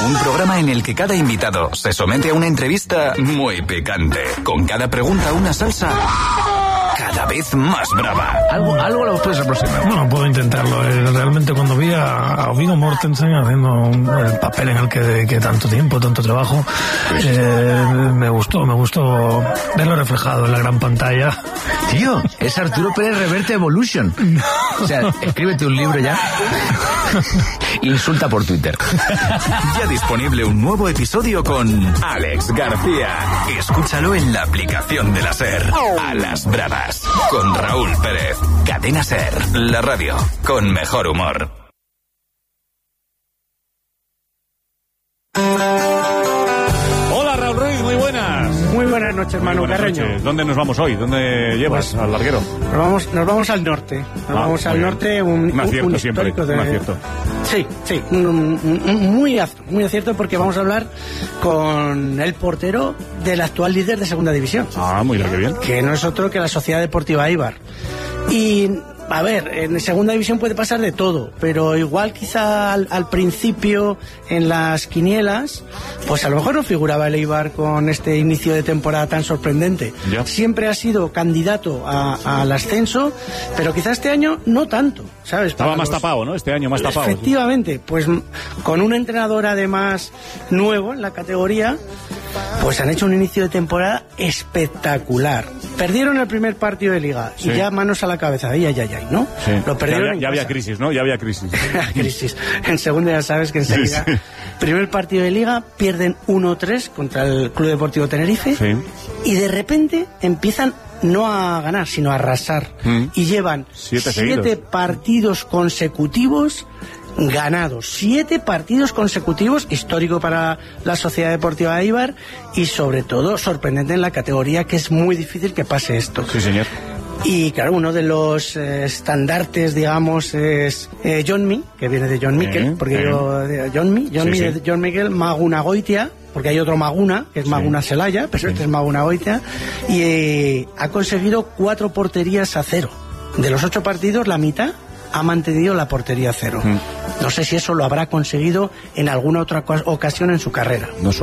Un programa en el que cada invitado se somete a una entrevista muy picante. Con cada pregunta una salsa cada vez más brava. Algo lo puedes aproximar. Bueno, puedo intentarlo. Realmente cuando vi a Viggo Mortensen haciendo el papel en el que tanto tiempo, tanto trabajo, me gustó verlo reflejado en la gran pantalla. Tío, es Arturo Pérez Reverte Evolution. O sea, escríbete un libro ya. Insulta por Twitter. Ya disponible un nuevo episodio con Alex García. Escúchalo en la aplicación de la SER. A las bravas. Con Raúl Pérez. Cadena SER. La radio con mejor humor. Hola Raúl Ruiz, muy buenas. Muy buenas noches, Manu Carreño. ¿Dónde nos vamos hoy? ¿Dónde llevas al larguero? Nos vamos al norte. Vamos al norte, un acierto siempre. Un acierto. Sí, muy acierto porque vamos a hablar con el portero del actual líder de Segunda División. Ah, muy bien, qué bien. Que no es otro que la Sociedad Deportiva Eibar. Y a ver, en Segunda División puede pasar de todo, pero igual quizá al principio en las quinielas, pues a lo mejor no figuraba el Eibar con este inicio de temporada tan sorprendente. Ya. Siempre ha sido candidato al ascenso, pero quizá este año no tanto, ¿sabes? Estaba más tapado, ¿no? Este año más tapado. Efectivamente, pues con un entrenador además nuevo en la categoría, pues han hecho un inicio de temporada espectacular. Perdieron el primer partido de Liga y ya manos a la cabeza, ay, ¿no? Sí. Lo perdieron. Ya había crisis, ¿no? Ya había crisis. crisis. En segunda ya sabes que enseguida. Sí. Primer partido de Liga, pierden 1-3 contra el Club Deportivo Tenerife. Sí. Y de repente empiezan no a ganar, sino a arrasar. Y llevan 7 partidos consecutivos ganados. 7 partidos consecutivos, histórico para la Sociedad Deportiva Eibar y sobre todo sorprendente en la categoría, que es muy difícil que pase esto. Sí, señor. Y claro, uno de los estandartes, digamos, es John Mee, que viene de John Miquel, porque John Mee de John Miquel, Maguna Goitia, porque hay otro Maguna, que es Maguna Celaya, pero este es Maguna Goitia, y ha conseguido 4 porterías a 0. De los 8 partidos, la mitad ha mantenido la portería a 0. No sé si eso lo habrá conseguido en alguna otra ocasión en su carrera. No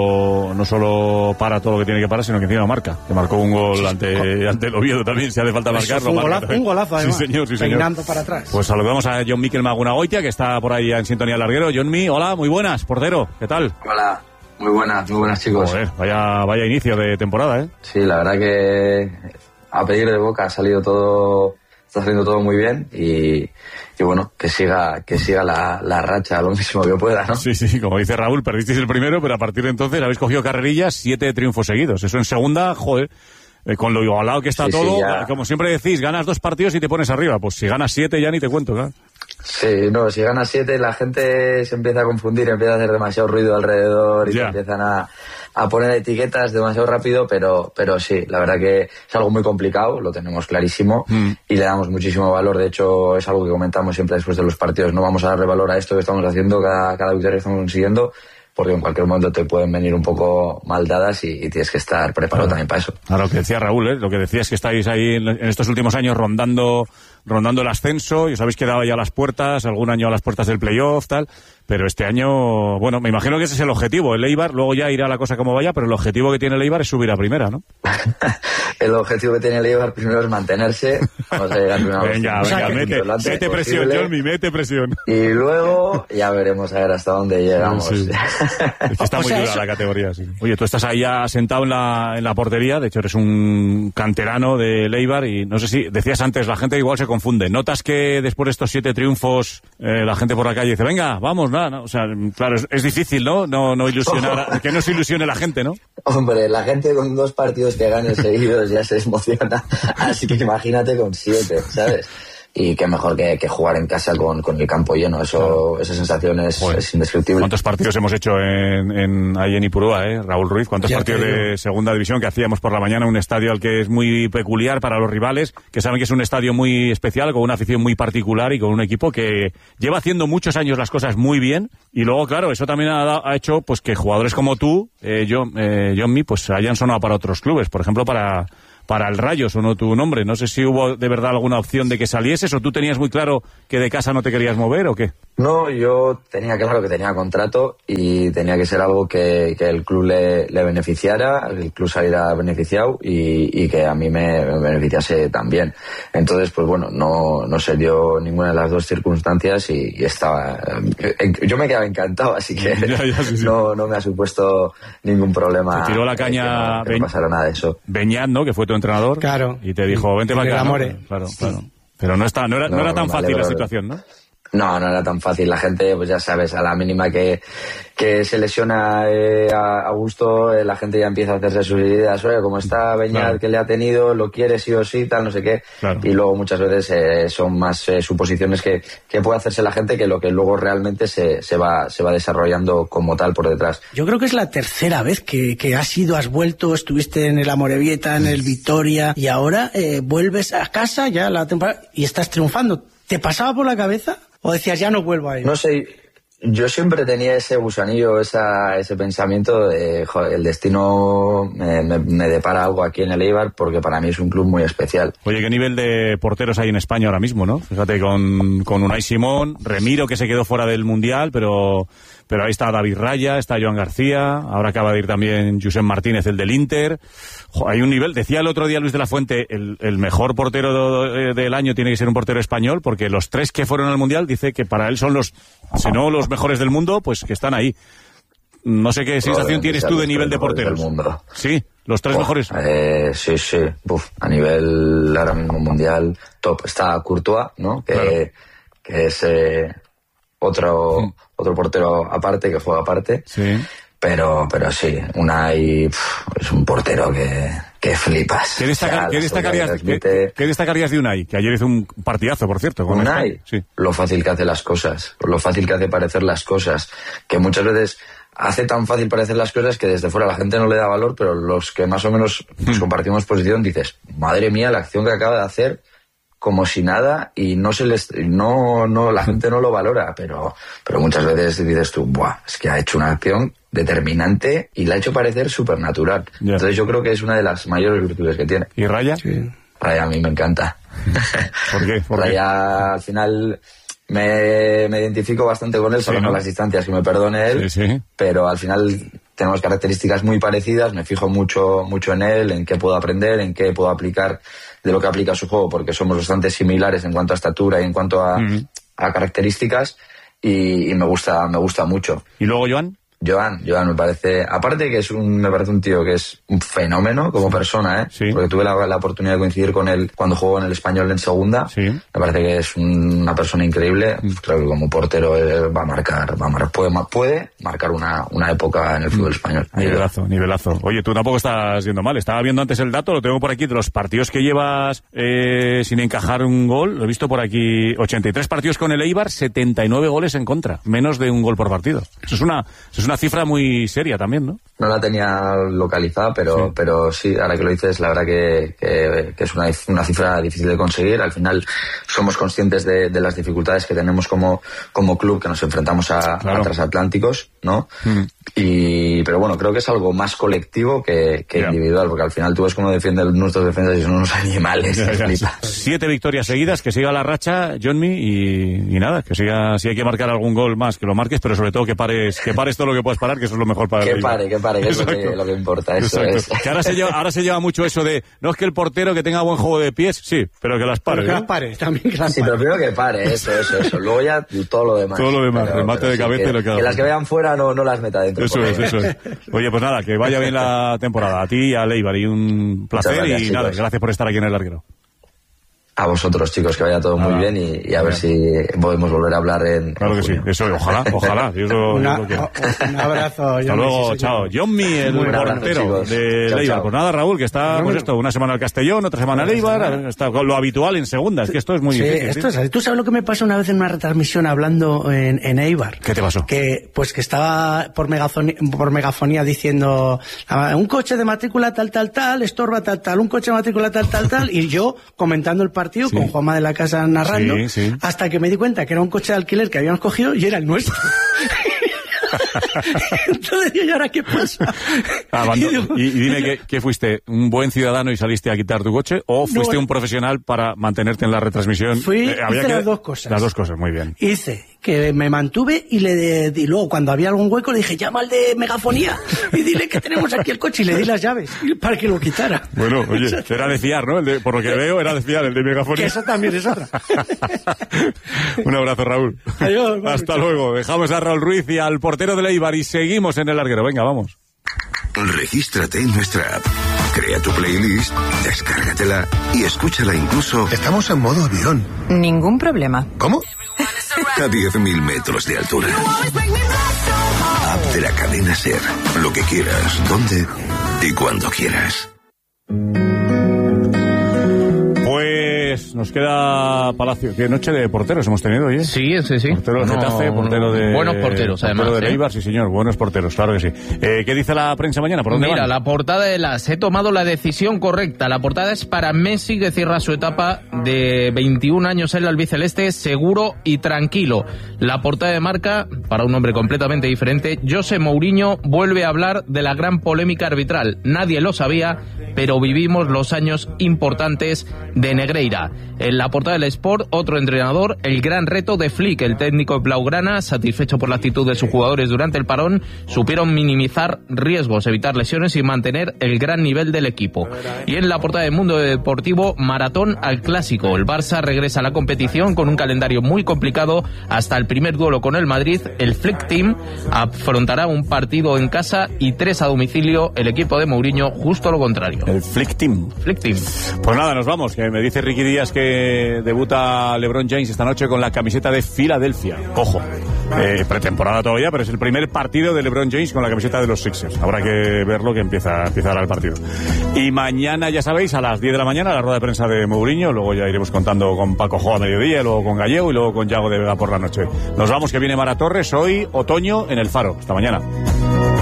solo para todo lo que tiene que parar, sino que encima marca. Que marcó un gol ante el Oviedo también, si hace falta marcarlo. Un golazo, además. Sí, señor. Peinando para atrás. Pues saludamos a John Miquel Magunagoitia, que está por ahí en sintonía al larguero. John Mi, hola, muy buenas, portero, ¿qué tal? Hola, muy buenas chicos. Joder, vaya inicio de temporada, ¿eh? Sí, la verdad que a pedir de boca ha salido todo... Está saliendo todo muy bien y bueno, que siga la racha lo máximo que pueda, ¿no? Sí, como dice Raúl, perdisteis el primero, pero a partir de entonces habéis cogido carrerillas, 7 triunfos seguidos. Eso en segunda, joder, con lo igualado que está todo, como siempre decís, ganas 2 partidos y te pones arriba. Pues si ganas 7 ya ni te cuento, ¿no? Sí, no, si ganas 7 la gente se empieza a confundir, empieza a hacer demasiado ruido alrededor y te empiezan a poner etiquetas demasiado rápido, pero sí, la verdad que es algo muy complicado, lo tenemos clarísimo y le damos muchísimo valor. De hecho, es algo que comentamos siempre después de los partidos, no vamos a darle valor a esto que estamos haciendo, cada victoria que estamos consiguiendo, porque en cualquier momento te pueden venir un poco mal dadas y tienes que estar preparado también para eso. Ahora, lo que decía Raúl, lo que decía es que estáis ahí en estos últimos años rondando el ascenso y os habéis quedado ya a las puertas, algún año a las puertas del playoff, tal, pero este año, bueno, me imagino que ese es el objetivo, el Eibar, luego ya irá la cosa como vaya, pero el objetivo que tiene el Eibar es subir a primera, ¿no? El objetivo que tiene el Eibar primero es mantenerse, vamos a llegar primero. Venga, mete presión, John, mete presión. Y luego ya veremos a ver hasta dónde llegamos. Sí. Es que está muy dura la categoría, sí. Oye, tú estás ahí ya sentado en la portería, de hecho eres un canterano del Eibar y no sé si, decías antes, la gente igual se confunde. ¿Notas que después de estos 7 triunfos la gente por la calle dice, venga, vamos, nada, ¿no? O sea, claro, es difícil, ¿no? No ilusionar, que no se ilusione la gente, ¿no? Hombre, la gente con 2 partidos que gane seguidos ya se emociona, así que imagínate con 7, ¿sabes? Y qué mejor que jugar en casa con el campo lleno. Esa sensación es indescriptible. ¿Cuántos partidos hemos hecho ahí en Ipurúa, Raúl Ruiz? ¿Cuántos partidos de segunda división que hacíamos por la mañana? Un estadio al que es muy peculiar para los rivales, que saben que es un estadio muy especial, con una afición muy particular y con un equipo que lleva haciendo muchos años las cosas muy bien. Y luego, claro, eso también ha hecho pues que jugadores como tú, John Mi, pues hayan sonado para otros clubes. Por ejemplo, para para el Rayo, sonó tu nombre. No sé si hubo de verdad alguna opción de que salieses o tú tenías muy claro que de casa no te querías mover o qué. No, yo tenía claro que tenía contrato y tenía que ser algo que el club le beneficiara, el club saliera beneficiado y que a mí me beneficiase también. Entonces, pues bueno, no se dio ninguna de las dos circunstancias y estaba... Yo me quedaba encantado, así que sí. No me ha supuesto ningún problema. Te tiró la caña que no pasara nada de eso. Beñat, ¿no? Que fue tu entrenador. Claro. Y te dijo, vente para acá, ¿no? Claro. Pero no era tan fácil la situación, ¿no? No era tan fácil. La gente, pues ya sabes, a la mínima que se lesiona a gusto, la gente ya empieza a hacerse sus ideas. Oye, como está Beñat, que le ha tenido, lo quiere sí o sí, tal, no sé qué. Claro. Y luego muchas veces son más suposiciones que puede hacerse la gente que lo que luego realmente se va desarrollando como tal por detrás. Yo creo que es la tercera vez que has vuelto, estuviste en el Amorebieta, en el Vitoria, y ahora vuelves a casa ya la temporada y estás triunfando. ¿Te pasaba por la cabeza? ¿O decías, ya no vuelvo a ir? No sé, yo siempre tenía ese gusanillo, ese pensamiento de, joder, el destino me depara algo aquí en el Eibar, porque para mí es un club muy especial. Oye, ¿qué nivel de porteros hay en España ahora mismo, no? Fíjate, con Unai Simón, Remiro, que se quedó fuera del Mundial, pero ahí está David Raya, está Joan García, ahora acaba de ir también Josep Martínez, el del Inter. Hay un nivel, decía el otro día Luis de la Fuente, el mejor portero del año tiene que ser un portero español, porque los 3 que fueron al Mundial dice que para él son si no los mejores del mundo, pues que están ahí. No sé qué sensación tienes tú de nivel de porteros. Sí, los 3 mejores. Sí. A nivel ahora mismo mundial, top. Está Courtois, ¿no? Que es otro portero aparte, que juega aparte. Sí. Pero sí, Unai es un portero que flipas. ¿Qué destacarías de Unai? Que ayer hizo un partidazo, por cierto. Con Unai, sí. Lo fácil que hace las cosas, lo fácil que hace parecer las cosas, que muchas veces hace tan fácil parecer las cosas que desde fuera la gente no le da valor, pero los que más o menos compartimos posición dices, madre mía, la acción que acaba de hacer, como si nada, y la gente no lo valora, pero muchas veces dices tú, es que ha hecho una acción determinante y la ha hecho parecer súper natural. Yeah. Entonces yo creo que es una de las mayores virtudes que tiene. ¿Y Raya? Sí. Raya a mí me encanta. ¿Por qué? Raya al final me identifico bastante con él, solo con las distancias, que me perdone él, sí. Pero al final tenemos características muy parecidas, me fijo mucho en él, en qué puedo aprender, en qué puedo aplicar de lo que aplica su juego, porque somos bastante similares en cuanto a estatura y en cuanto a características, y me gusta mucho. ¿Y luego Joan me parece, aparte que me parece un tío que es un fenómeno como persona, sí. Porque tuve la oportunidad de coincidir con él cuando jugó en el Español en segunda. Sí. Me parece que es una persona increíble. Creo que como portero puede marcar una época en el fútbol español. Nivelazo. Oye, tú tampoco estás yendo mal. Estaba viendo antes el dato, lo tengo por aquí, de los partidos que llevas sin encajar un gol. Lo he visto por aquí, 83 partidos con el Eibar, 79 goles en contra. Menos de un gol por partido. Eso es una cifra muy seria también, ¿no? No la tenía localizada, pero sí, ahora que lo dices, la verdad que es una cifra difícil de conseguir. Al final somos conscientes de las dificultades que tenemos como club, que nos enfrentamos a transatlánticos, ¿no? Pero bueno, creo que es algo más colectivo que individual, porque al final tú ves cómo defienden nuestros defensas y son unos animales. 7 victorias seguidas, que siga la racha, Johnny, y nada, que siga, si hay que marcar algún gol más, que lo marques, pero sobre todo que pares todo lo que puedas parar, que eso es lo mejor para que pare, que es lo que importa. Eso es. Que ahora se lleva mucho eso de, no es que el portero que tenga buen juego de pies, sí, pero que las pare. Pero que las pare, también que las pare. Sí, pero primero que pare, eso. Luego ya todo lo demás. Todo lo demás, remate de cabeza y lo que haga. Que las que vean fuera no las meta dentro. Eso es. Oye, pues nada, que vaya bien la temporada. A ti y a Leibar, y un placer. Gracias, y nada, gracias por estar aquí en El Larguero. A vosotros, chicos, que vaya todo muy bien y a ver si podemos volver a hablar en Claro que junio. sí, eso, ojalá. Un abrazo. Hasta luego, chao. Johnny, el portero de Leibar. Pues nada, Raúl, que está, pues esto, una semana al Castellón, otra semana al Eibar, está lo habitual en segunda, es que esto es muy difícil. Esto es así. ¿Tú sabes lo que me pasó una vez en una retransmisión hablando en Eibar? ¿Qué te pasó? Que estaba por megafonía diciendo, un coche de matrícula tal, estorba tal, un coche de matrícula tal, y yo comentando el partido con Juanma de la Casa narrando, hasta que me di cuenta que era un coche de alquiler que habíamos cogido y era el nuestro. Entonces digo, ¿y ahora qué pasa? Y dime, ¿qué fuiste? ¿Un buen ciudadano y saliste a quitar tu coche? ¿O fuiste un profesional para mantenerte en la retransmisión? Hice las dos cosas. Las dos cosas, muy bien. Hice que me mantuve y luego cuando había algún hueco le dije, llama al de megafonía y dile que tenemos aquí el coche, y le di las llaves para que lo quitara. Bueno, oye, era de fiar, ¿no? Por lo que veo, era de fiar el de megafonía. Que eso también es otra. Un abrazo, Raúl. Adiós. Hasta luego. Dejamos a Raúl Ruiz y al portero de Eibar y seguimos en el larguero. Venga, vamos. Regístrate en nuestra app. Crea tu playlist, descárgatela y escúchala incluso... Estamos en modo avión. Ningún problema. ¿Cómo? A 10.000 metros de altura. App de la cadena SER. Lo que quieras, donde y cuando quieras. Pues nos queda Palacio. ¿Qué noche de porteros hemos tenido hoy? Sí. Portero de Getafe, portero de... Buenos porteros, además. Portero de Eibar, sí señor, buenos porteros, claro que sí. ¿Qué dice la prensa mañana? ¿Por dónde Mira, van? la portada de he tomado la decisión correcta. La portada es para Messi, que cierra su etapa de 21 años en el albiceleste, seguro y tranquilo. La portada de Marca, para un hombre completamente diferente, José Mourinho vuelve a hablar de la gran polémica arbitral. Nadie lo sabía, pero vivimos los años importantes de Negreira. En la portada del Sport, otro entrenador, el gran reto de Flick, el técnico blaugrana, satisfecho por la actitud de sus jugadores durante el parón, supieron minimizar riesgos, evitar lesiones y mantener el gran nivel del equipo. Y en la portada del Mundo Deportivo, maratón al clásico. El Barça regresa a la competición con un calendario muy complicado hasta el primer duelo con el Madrid. El Flick Team afrontará un partido en casa y 3 a domicilio. El equipo de Mourinho, justo lo contrario. El Flick Team. Pues nada, nos vamos, que me dice Ricky Díaz que debuta LeBron James esta noche con la camiseta de Filadelfia. Ojo, pretemporada todavía, pero es el primer partido de LeBron James con la camiseta de los Sixers. Habrá que verlo, que empieza ahora el partido. Y mañana, ya sabéis, a las 10 de la mañana, la rueda de prensa de Mourinho. Luego ya iremos contando con Paco Jo a mediodía, luego con Gallego y luego con Yago de Vega por la noche. Nos vamos, que viene Mara Torres hoy, otoño en el Faro. Hasta mañana.